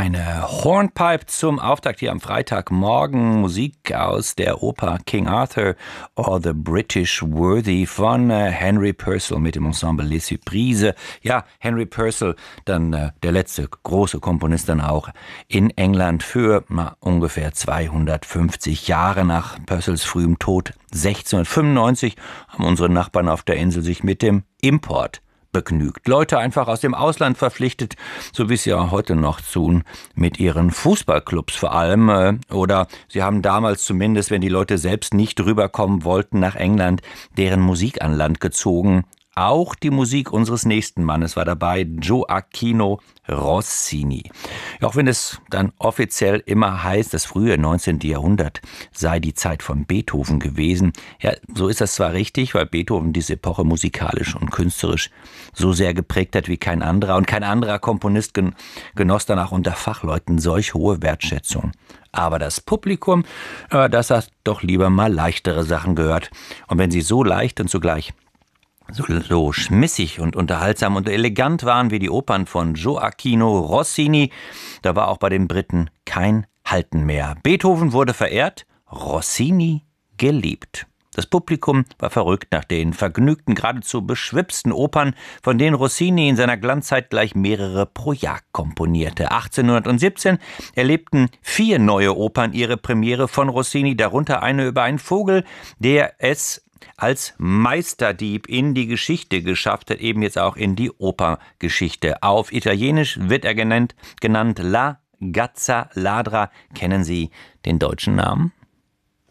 Eine Hornpipe zum Auftakt hier am Freitagmorgen. Musik aus der Oper King Arthur or the British Worthy von Henry Purcell mit dem Ensemble Les Surprises. Ja, Henry Purcell, dann der letzte große Komponist dann auch in England für ungefähr 250 Jahre nach Purcells frühem Tod. 1695 haben unsere Nachbarn auf der Insel sich mit dem Import begnügt. Leute einfach aus dem Ausland verpflichtet, so wie es ja heute noch tun, mit ihren Fußballclubs vor allem. Oder sie haben damals zumindest, wenn die Leute selbst nicht rüberkommen wollten nach England, deren Musik an Land gezogen. Auch die Musik unseres nächsten Mannes war dabei, Gioacchino Rossini. Auch wenn es dann offiziell immer heißt, das frühe 19. Jahrhundert sei die Zeit von Beethoven gewesen. Ja, so ist das zwar richtig, weil Beethoven diese Epoche musikalisch und künstlerisch so sehr geprägt hat wie kein anderer. Und kein anderer Komponist genoss danach unter Fachleuten solch hohe Wertschätzung. Aber das Publikum, das hat doch lieber mal leichtere Sachen gehört. Und wenn sie so leicht und zugleich so schmissig und unterhaltsam und elegant waren wie die Opern von Gioacchino Rossini, da war auch bei den Briten kein Halten mehr. Beethoven wurde verehrt, Rossini geliebt. Das Publikum war verrückt nach den vergnügten, geradezu beschwipsten Opern, von denen Rossini in seiner Glanzzeit gleich mehrere pro Jahr komponierte. 1817 erlebten 4 neue Opern ihre Premiere von Rossini, darunter eine über einen Vogel, der es als Meisterdieb in die Geschichte geschafft hat, eben jetzt auch in die Opergeschichte. Auf Italienisch wird er genannt La Gazza Ladra. Kennen Sie den deutschen Namen?